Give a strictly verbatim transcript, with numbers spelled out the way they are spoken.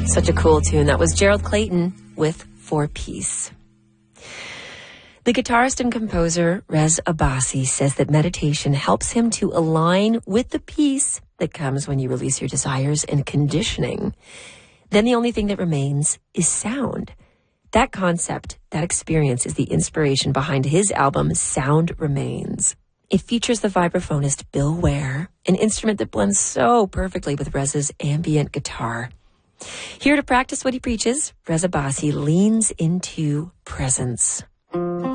Such a cool tune. That was Gerald Clayton with For Peace. The guitarist and composer Rez Abbasi says that meditation helps him to align with the peace that comes when you release your desires and conditioning. Then the only thing that remains is sound. That concept, that experience is the inspiration behind his album Sound Remains. It features the vibraphonist Bill Ware, an instrument that blends so perfectly with Rez's ambient guitar. Here to practice what he preaches, Rez Abbasi leans into presence.